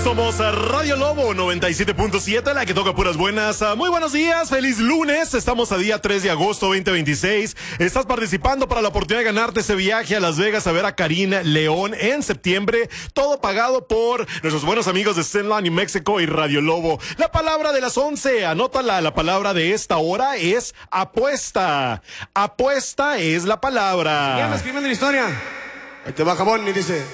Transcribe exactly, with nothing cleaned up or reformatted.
Somos Radio Lobo noventa y siete punto siete, la que toca puras buenas. Muy buenos días, feliz lunes. Estamos a día tres de agosto veinte veintiséis. Estás participando para la oportunidad de ganarte ese viaje a Las Vegas a ver a Karina León en septiembre. Todo pagado por nuestros buenos amigos de Zenland y México y Radio Lobo. La palabra de las once, anótala. La palabra de esta hora es apuesta. Apuesta es la palabra. Ya me escribiendo la historia. Ahí te va jabón y dice...